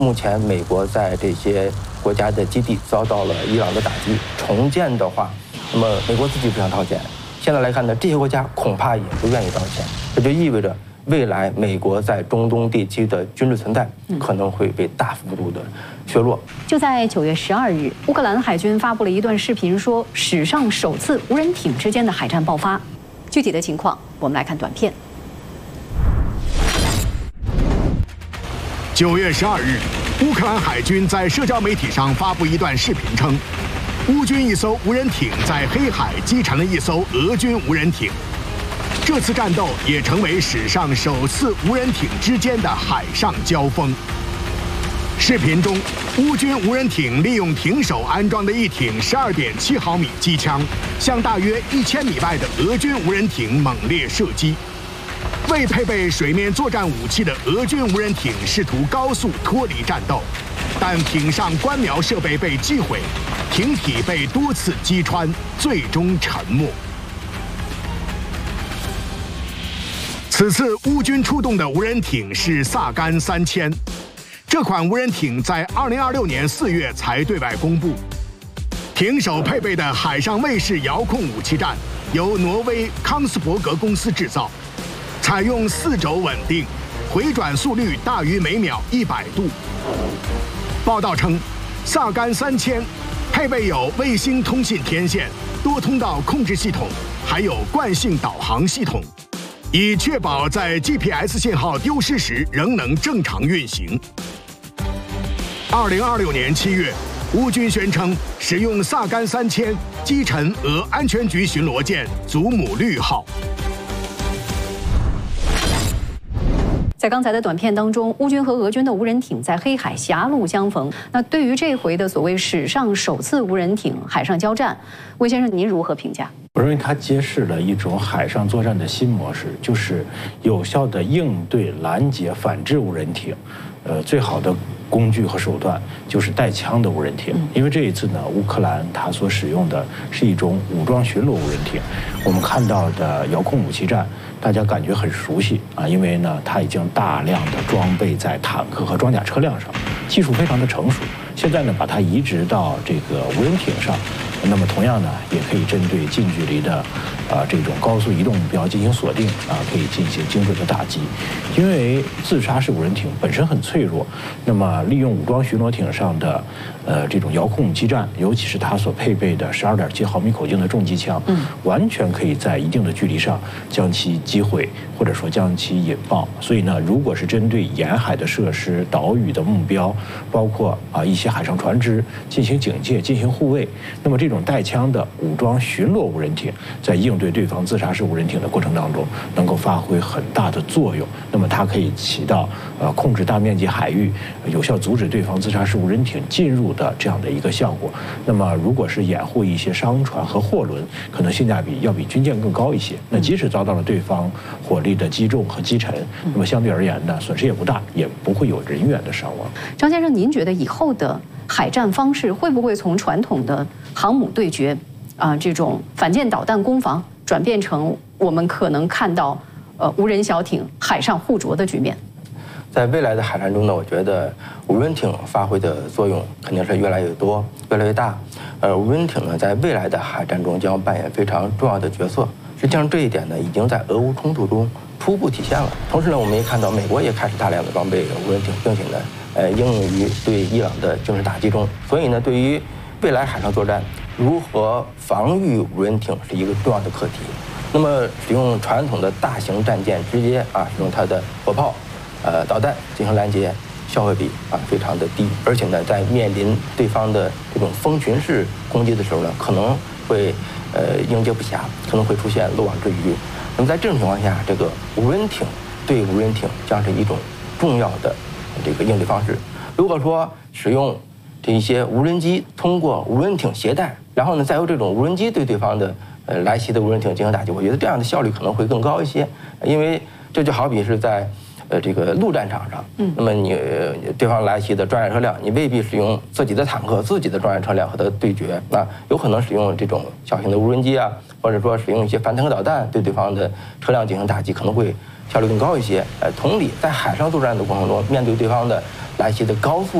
目前美国在这些国家的基地遭到了伊朗的打击，重建的话，那么美国自己不想掏钱。现在来看呢，这些国家恐怕也不愿意掏钱，这就意味着未来美国在中东地区的军事存在可能会被大幅度的削弱。 就在9月12日，乌克兰海军发布了一段视频，说史上首次无人艇之间的海战爆发。具体的情况，我们来看短片。 9月12日，乌克兰海军在社交媒体上发布一段视频称，乌军一艘无人艇在黑海击沉了一艘俄军无人艇。这次战斗也成为史上首次无人艇之间的海上交锋。视频中，乌军无人艇利用艇首安装的一挺12.7毫米机枪，向大约1000米外的俄军无人艇猛烈射击。未配备水面作战武器的俄军无人艇试图高速脱离战斗，但艇上观瞄设备被击毁，艇体被多次击穿，最终沉没。此次乌军出动的无人艇是萨甘3000，这款无人艇在2026年4月才对外公布。艇首配备的海上卫士遥控武器站由挪威康斯伯格公司制造，采用4轴稳定，回转速率大于每秒100度。报道称，萨甘3000配备有卫星通信天线、多通道控制系统，还有惯性导航系统，以确保在 GPS 信号丢失时仍能正常运行。2026年7月，乌军宣称使用萨甘3000击沉俄安全局巡逻舰祖母绿号。 在刚才的短片当中，乌军和俄军的无人艇在黑海狭路相逢。那对于这回的所谓史上首次无人艇海上交战，魏先生您如何评价？ 我认为它揭示了一种海上作战的新模式，就是有效的应对拦截反制无人艇。最好的工具和手段就是带枪的无人艇，因为这一次呢，乌克兰它所使用的是一种武装巡逻无人艇。我们看到的遥控武器站，大家感觉很熟悉啊，因为呢，它已经大量的装备在坦克和装甲车辆上，技术非常的成熟。现在呢，把它移植到这个无人艇上，那么同样呢，也可以针对近距离的这种高速移动目标进行锁定啊，可以进行精准的打击。因为自杀式无人艇本身很脆弱，那么利用武装巡逻艇上的这种遥控武器站，尤其是它所配备的12.7毫米口径的重机枪，完全可以在一定的距离上将其击毁，或者说将其引爆。所以呢，如果是针对沿海的设施、岛屿的目标，包括一些海上船只进行警戒、进行护卫，那么这种带枪的武装巡逻无人艇在应对对方自杀式无人艇的过程当中，能够发挥很大的作用。那么它可以起到控制大面积海域，有效阻止对方自杀式无人艇进入的这样的一个效果。那么如果是掩护一些商船和货轮，可能性价比要比军舰更高一些。那即使遭到了对方火力的击中和击沉，那么相对而言呢，损失也不大，也不会有人员的伤亡。 张先生，您觉得以后的海战方式会不会从传统的航母对决这种反舰导弹攻防，转变成我们可能看到无人小艇海上互啄的局面？ 在未来的海战中呢，我觉得无人艇发挥的作用肯定是越来越多、越来越大。无人艇呢，在未来的海战中将扮演非常重要的角色。实际上，这一点呢，已经在俄乌冲突中初步体现了。同时呢，我们也看到美国也开始大量的装备无人艇，并且呢，应用于对伊朗的军事打击中。所以呢，对于未来海上作战，如何防御无人艇是一个重要的课题。那么，使用传统的大型战舰直接使用它的火炮、导弹进行拦截，效率比非常的低，而且呢，在面临对方的这种蜂群式攻击的时候呢，可能会应接不暇，可能会出现漏网之鱼。那么在这种情况下，这个无人艇对无人艇将是一种重要的这个应对方式。如果说使用这一些无人机通过无人艇携带，然后呢，再由这种无人机对对方的来袭的无人艇进行打击，我觉得这样的效率可能会更高一些，因为这就好比是在这个陆战场上，那么你对方来袭的装甲车辆，你未必使用自己的坦克、自己的装甲车辆和它对决，那有可能使用这种小型的无人机啊，或者说使用一些反坦克导弹对对方的车辆进行打击，可能会效率更高一些。同理，在海上作战的过程中，面对对方的来袭的高速